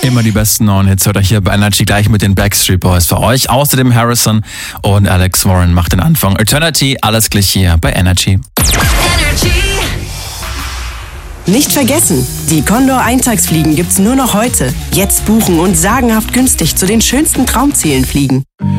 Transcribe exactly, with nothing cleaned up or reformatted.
Immer die besten neuen Hits hört ihr hier bei Energy gleich mit den Backstreet Boys für euch. Außerdem Harrison und Alex Warren macht den Anfang. Eternity, alles gleich hier bei Energy. Energy. Nicht vergessen, die Condor Eintagsfliegen gibt's nur noch heute. Jetzt buchen und sagenhaft günstig zu den schönsten Traumzielen fliegen.